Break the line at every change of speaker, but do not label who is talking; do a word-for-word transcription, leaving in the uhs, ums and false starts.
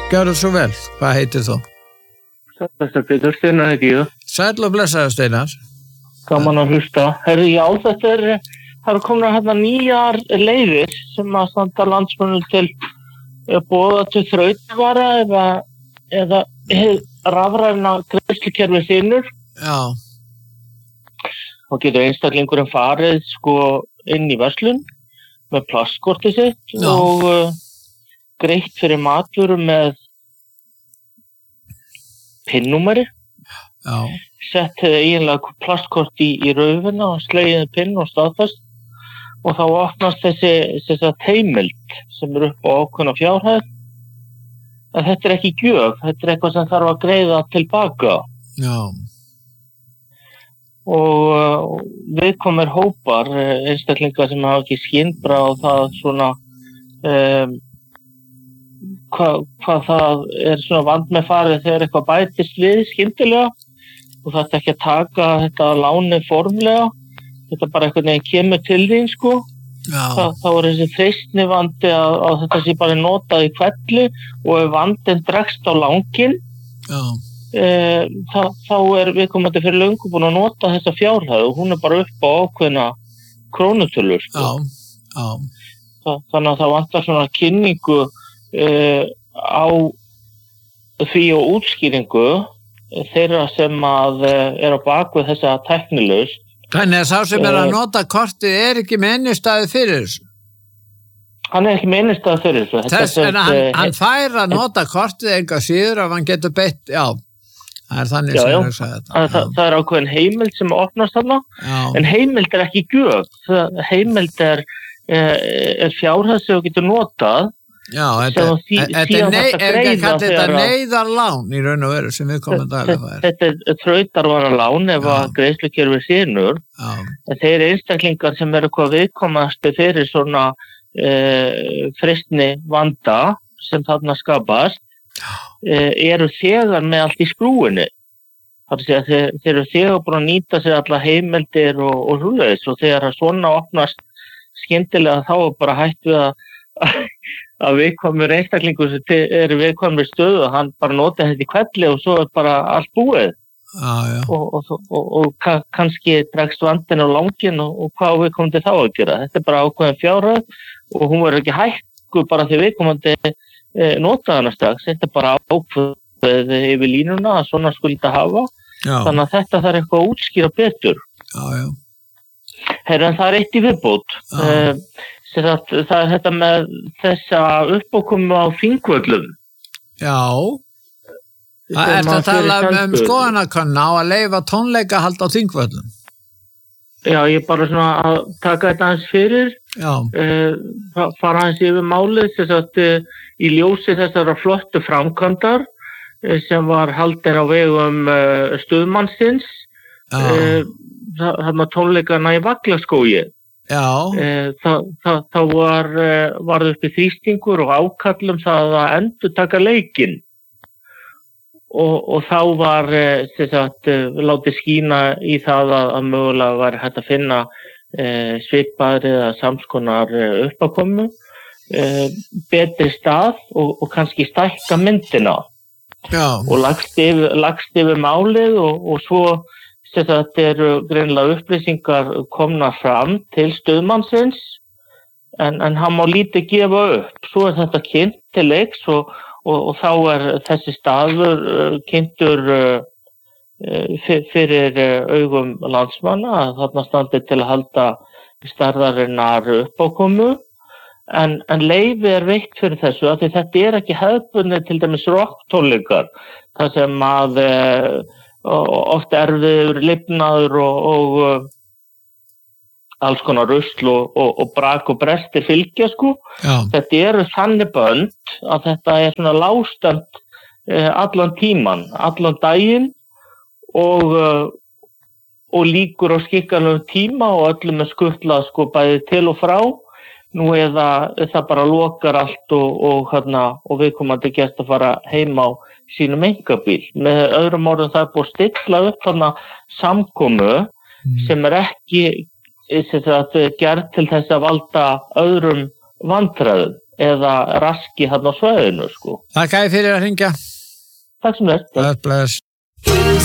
Gjörðu svo vel, hvað heitir þú?
Þetta Pétur, Steinar heiti ég.
Sæll og blessaður Steinar.
Gaman að hlusta. Herri, já, þetta er, það eru komin hérna nýjar leiðir sem að standa landsmönnum til boða til þrautavara eða, eða rafræna greiðslukerfi sinnur.
Já.
Og getur einstaklingurinn farið sko inn í verslun með plastkortið sitt já. Og uh, greitt fyrir matvöru með pinnúmeri.
Já.
Sett eiginlega plastkort í, í raufina og slegið pinn og staðfest og þá opnast þessi, þessi heimild sem er upp á ákveðna fjárhæð. En þetta er ekki gjöf, þetta er eitthvað sem þarf að greiða tilbaka.
Já.
Og uh, viðkomir hópar, einstaklingar sem hafa ekki skynbra og það svona um, Hvað, hvað það er svona vand með farið þegar eitthvað bætist við skyndilega og það er ekki að taka þetta láni formlega, þetta bara einhvern veginn kemur til þín sko. Þa, þá er þessi freistni vandi að, að þetta sé bara notað í kvelli og ef vandinn dregst á langinn e, þá, þá er viðkomandi fyrir löngu búin að nota þessa fjárhæð og hún er bara upp á ákveðna krónutölur sko.
Já, já.
Þa, þannig að það vantar svona kynningu Uh, á því og útskýringu þeirra sem að uh, er á bakvið þessa tæknilausn.
Þannig að sá sem uh, er að nota kortið er ekki með innistæðu fyrir þessu?
Hann er ekki með innistæðu fyrir þessu.
Þess en hann, hann fær að nota kortið enga síður að hann getur beitt, já, það er þannig já, sem ég sagði þetta.
Það, það, það er ákveðin heimild sem opnast þarna, já. En heimild er ekki gjöf. Heimild er, er, er fjárhæð sem þú getur notað.
Já, þetta, sí, þetta er nei, þetta neyðarlán í raun og veru sem við komum að dæla það.
Þetta er þrautarvara lán ef að greiðslukerfi sinnur. En þeir einstaklingar sem eru hvað viðkomast fyrir svona e, freistni vanda sem þarna skapast e, eru þegar með allt í skrúinu. Það er að segja þeir, þeir eru þegar búin að nýta sér alla heimildir og, og húðleis og þegar svona opnast skyndilega þá er bara hætt við að að viðkvæmur einstaklingur sem er viðkvæmur stöðu og hann bara nota þetta í kvelli og svo er bara allt búið
ah,
og, og, og, og ka- kannski dregst vandinn á langinn og, og hvað viðkomandi þá að gera. Þetta er bara ákveðin fjárhæð og hún verður ekki hækkuð bara því viðkomandi e, nota hana strax. Þetta er bara ákveðið yfir línuna að svona skuli þetta hafa. Já. Þannig að þetta þarf eitthvað að útskýra betur.
Já, já.
Herra, en það er eitt í viðbót. Uh, það, það er þetta með þessa uppákomu á Þingvöllum.
Já. Það er að tala um, um skoðanakanna á að leyfa tónleika hald á Þingvöllum.
Já, ég er bara svona að taka þetta aðeins fyrir.
Já.
Uh, fara aðeins yfir málið þess að uh, í ljósi þessara flottu framkvæmdar uh, sem var haldin á vegum uh, Stuðmannsins. Já. Uh, það var tónleikana í Vaglaskógi.
Já.
E, það, það, það var, var uppi þrýstingur og ákallum það að endur taka leikinn. Og, og þá var sagt, látið skína í það að, að mögulega var hægt að finna e, svipaðri eða samskonar uppákomu, e, betri stað og, og kannski stækka myndina.
Já. Og
lagst yfir, lagst yfir málið og, og svo þetta eru greinilega upplýsingar komna fram til Stuðmannsins en, en hann má lítið gefa upp. Svo er þetta kynnt til leiks og, og, og þá er þessi staður uh, kynntur uh, fyrir uh, augum landsmanna að þarna standi til að halda stærðarinnar uppákomu en, en leyfi er veitt fyrir þessu af því þetta er ekki hefðbundið til dæmis rocktónleikar þar sem að uh, og oft erfiður, lifnaður og, og uh, alls konar rusl og, og, og brak og brestir fylgja sko.
Já.
Þetta eru þannig bönd að þetta er svona lágstand uh, allan tíman, allan daginn og, uh, og líkur á skikkanlegum tíma og öllum er skutlað sko bæði til og frá. Nú eða það bara lokar allt og, og, hérna, og viðkomandi gest að fara heim á sínum einkabíl. Með öðrum orðum það er búið að stilla upp þarna samkomu mm. sem er ekki sem sagt, gerð til þess að valda öðrum vandræðum. eða raski hann á svæðinu, sko.
Takk fyrir að hringja.
Takk sem þetta.
Bless, bless.